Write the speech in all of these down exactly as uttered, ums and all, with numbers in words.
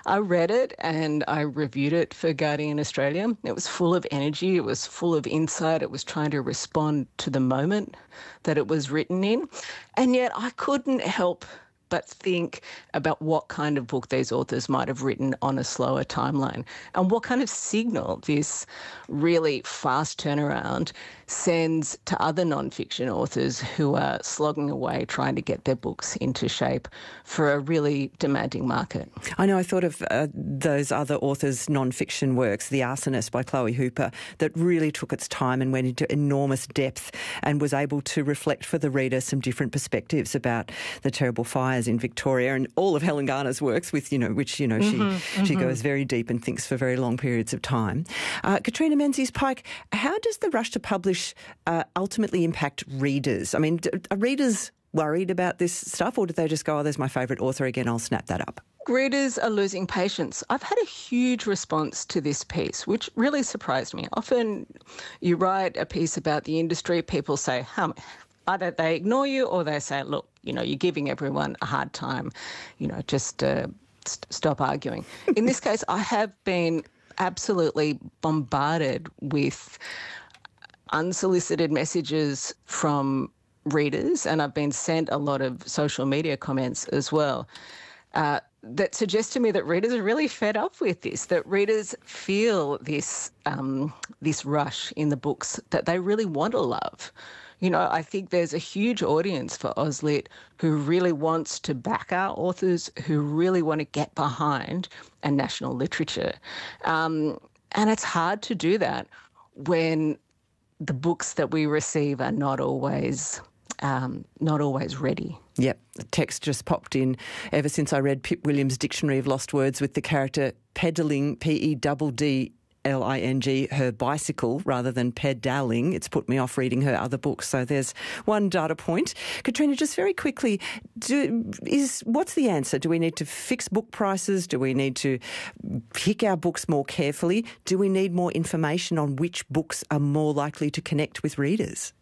I read it and I reviewed it for Guardian Australia. It was full of energy. It was full of insight. It was trying to respond to the moment that it was written in. And yet I couldn't help but think about what kind of book these authors might have written on a slower timeline and what kind of signal this really fast turnaround sends to other non-fiction authors who are slogging away trying to get their books into shape for a really demanding market. I know I thought of uh, those other authors' non-fiction works, The Arsonist by Chloe Hooper, that really took its time and went into enormous depth and was able to reflect for the reader some different perspectives about the terrible fires in Victoria, and all of Helen Garner's works, with you know, which you know mm-hmm, she mm-hmm. she goes very deep and thinks for very long periods of time. Uh, Katrina Menzies-Pike, how does the rush to publish uh, ultimately impact readers? I mean, are readers worried about this stuff, or do they just go, "Oh, there's my favourite author again, I'll snap that up"? Readers are losing patience. I've had a huge response to this piece, which really surprised me. Often you write a piece about the industry, people say, how either they ignore you or they say, look, you know, you're giving everyone a hard time, you know, just uh, st- stop arguing. In this case, I have been absolutely bombarded with unsolicited messages from readers, and I've been sent a lot of social media comments as well, uh, that suggest to me that readers are really fed up with this, that readers feel this um, this rush in the books that they really want to love. You know, I think there's a huge audience for AusLit who really wants to back our authors, who really want to get behind a national literature. Um, and it's hard to do that when the books that we receive are not always um, not always ready. Yep, the text just popped in. Ever since I read Pip Williams' Dictionary of Lost Words with the character peddling, P E D D L I N G, her bicycle rather than pedaling, it's put me off reading her other books. So there's one data point. Katrina, just very quickly, do, is what's the answer? Do we need to fix book prices? Do we need to pick our books more carefully? Do we need more information on which books are more likely to connect with readers?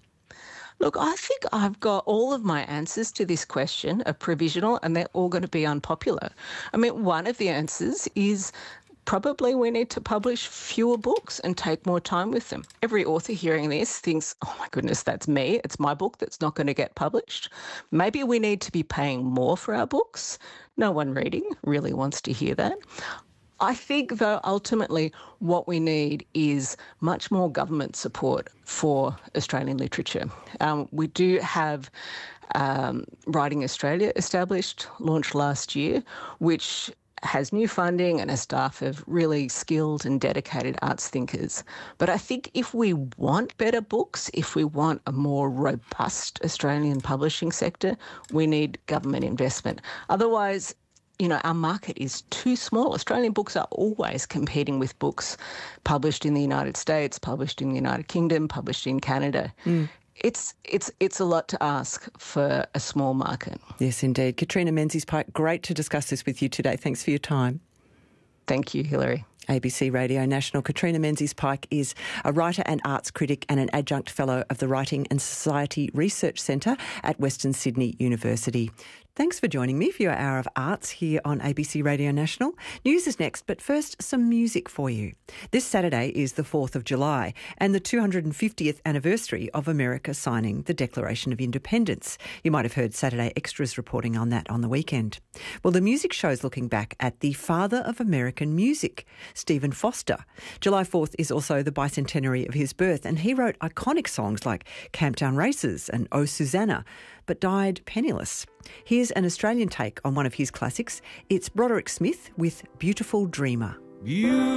Look, I think I've got all of my answers to this question are provisional, and they're all going to be unpopular. I mean, one of the answers is probably we need to publish fewer books and take more time with them. Every author hearing this thinks, oh my goodness, that's me. It's my book that's not going to get published. Maybe we need to be paying more for our books. No one reading really wants to hear that. I think, though, ultimately what we need is much more government support for Australian literature. Um, we do have um, Writing Australia established, launched last year, which has new funding and a staff of really skilled and dedicated arts thinkers. But I think if we want better books, if we want a more robust Australian publishing sector, we need government investment. Otherwise, you know, our market is too small. Australian books are always competing with books published in the United States, published in the United Kingdom, published in Canada. Mm. It's it's it's a lot to ask for a small market. Yes, indeed. Katrina Menzies-Pike, great to discuss this with you today. Thanks for your time. Thank you, Hilary. A B C Radio National. Katrina Menzies-Pike is a writer and arts critic and an adjunct fellow of the Writing and Society Research Centre at Western Sydney University. Thanks for joining me for your Hour of Arts here on A B C Radio National. News is next, but first, some music for you. This Saturday is the fourth of July and the two hundred fiftieth anniversary of America signing the Declaration of Independence. You might have heard Saturday Extras reporting on that on the weekend. Well, the music show's looking back at the father of American music, Stephen Foster. July fourth is also the bicentenary of his birth, and he wrote iconic songs like Camptown Races and Oh Susanna, but died penniless. Here's an Australian take on one of his classics. It's Broderick Smith with Beautiful Dreamer. Beautiful.